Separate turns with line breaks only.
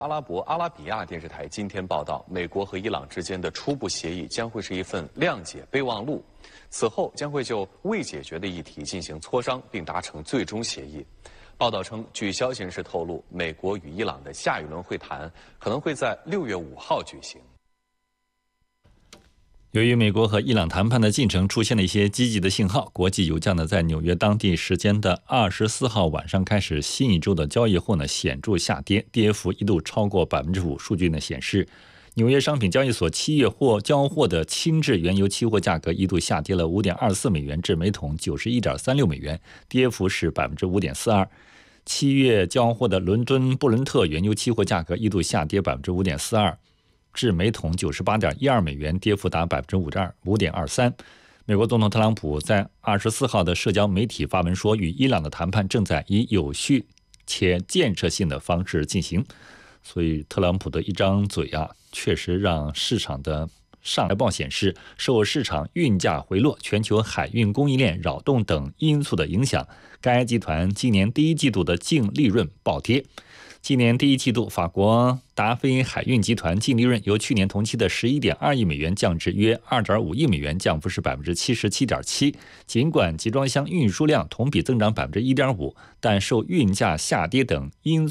阿拉比亚电视台今天报道，美国和伊朗之间的初步协议将会是一份谅解备忘录，此后将会就未解决的议题进行磋商，并达成最终协议。报道称，据消息人士透露，美国与伊朗的下一轮会谈可能会在6月5号举行。
由于美国和伊朗谈判的进程出现了一些积极的信号，国际油价呢在纽约当地时间的24号晚上开始新一周的交易后呢显著下跌，跌幅一度超过5%。数据呢显示，纽约商品交易所7月交货的轻质原油期货价格一度下跌了5.24美元至每桶91.36美元，跌幅是5.42%。7月交货的伦敦布伦特原油期货价格一度下跌5.42%。至每桶98.12美元，跌幅达5.23%。美国总统特朗普在24号的社交媒体发文说，与伊朗的谈判正在以有序且建设性的方式进行。所以特朗普的一张嘴确实让市场的上海报显示，受市场运价回落、全球海运供应链扰动等因素的影响，该集团今年第一季度的净利润暴跌。今年第一季度，法国达菲海运集团净利润由去年同期的11.2亿美元降至约2.5亿美元，降幅是77.7%。尽管集装箱运输量同比增长1.5%，但受运价下跌等因素